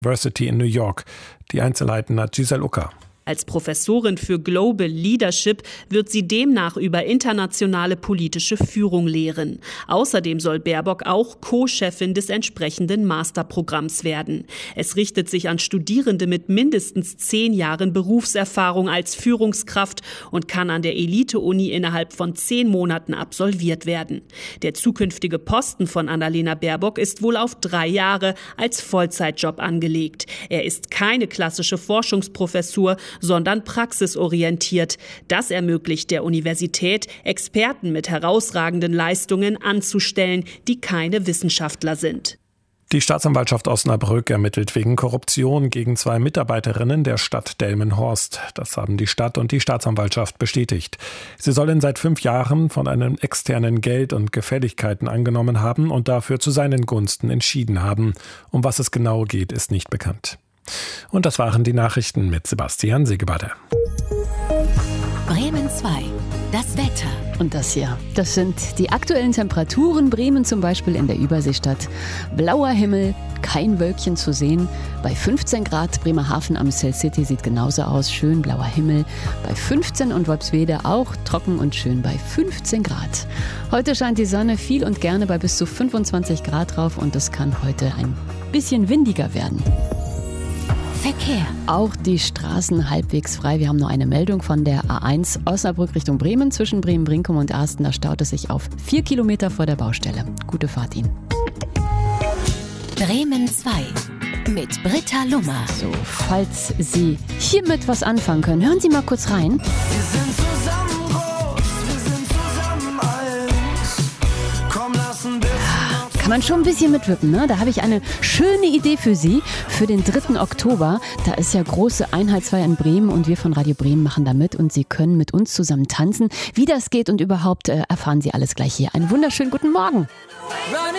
University in New York. Die Einzelheiten hat Giselle Ucker. Als Professorin für Global Leadership wird sie demnach über internationale politische Führung lehren. Außerdem soll Baerbock auch Co-Chefin des entsprechenden Masterprogramms werden. Es richtet sich an Studierende mit mindestens 10 Jahren Berufserfahrung als Führungskraft und kann an der Elite-Uni innerhalb von 10 Monaten absolviert werden. Der zukünftige Posten von Annalena Baerbock ist wohl auf 3 Jahre als Vollzeitjob angelegt. Er ist keine klassische Forschungsprofessur, sondern praxisorientiert. Das ermöglicht der Universität, Experten mit herausragenden Leistungen anzustellen, die keine Wissenschaftler sind. Die Staatsanwaltschaft Osnabrück ermittelt wegen Korruption gegen 2 Mitarbeiterinnen der Stadt Delmenhorst. Das haben die Stadt und die Staatsanwaltschaft bestätigt. Sie sollen seit 5 Jahren von einem externen Geld und Gefälligkeiten angenommen haben und dafür zu seinen Gunsten entschieden haben. Um was es genau geht, ist nicht bekannt. Und das waren die Nachrichten mit Sebastian Segebader. Bremen 2, das Wetter. Und das hier, das sind die aktuellen Temperaturen. Bremen zum Beispiel in der Überseestadt. Blauer Himmel, kein Wölkchen zu sehen. Bei 15 Grad, Bremerhaven am Cell City sieht genauso aus. Schön blauer Himmel. Bei 15 und Wolfswede auch trocken und schön bei 15 Grad. Heute scheint die Sonne viel und gerne bei bis zu 25 Grad drauf. Und es kann heute ein bisschen windiger werden. Verkehr. Auch die Straßen halbwegs frei. Wir haben nur eine Meldung von der A1 Osnabrück Richtung Bremen. Zwischen Bremen-Brinkum und Arsten, da staut es sich auf 4 Kilometer vor der Baustelle. Gute Fahrt Ihnen. Bremen 2 mit Britta Lummer. So, falls Sie hiermit was anfangen können, hören Sie mal kurz rein. Wir sind zusammen groß, wir sind zusammen alt. Komm, lass ein bisschen. Kann man schon ein bisschen mitwippen, ne? Da habe ich eine schöne Idee für Sie, für den 3. Oktober. Da ist ja große Einheitsfeier in Bremen und wir von Radio Bremen machen da mit und Sie können mit uns zusammen tanzen. Wie das geht und überhaupt erfahren Sie alles gleich hier. Einen wunderschönen guten Morgen.